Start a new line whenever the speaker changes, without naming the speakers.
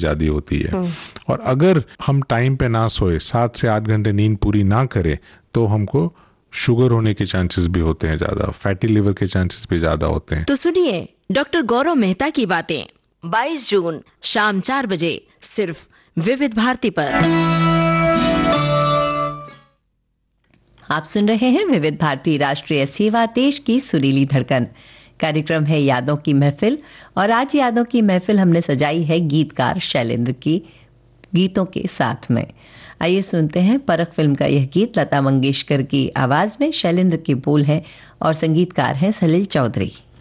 ज्यादा होती है। और अगर हम टाइम पे ना सोए, 7 से 8 घंटे नींद पूरी ना करें, तो हमको शुगर होने के चांसेस भी होते हैं ज्यादा, फैटी लिवर के चांसेस भी ज्यादा होते हैं।
तो सुनिए डॉक्टर गौरव मेहता की बातें 22 जून शाम 4 बजे सिर्फ विविध भारती पर।
आप सुन रहे हैं विविध भारती राष्ट्रीय सेवा, देश की सुरीली धड़कन। कार्यक्रम है यादों की महफिल, और आज यादों की महफिल हमने सजाई है गीतकार शैलेंद्र की गीतों के साथ में। आइए सुनते हैं परख फिल्म का यह गीत। लता मंगेशकर की आवाज में शैलेंद्र के बोल हैं और संगीतकार हैं सलील चौधरी।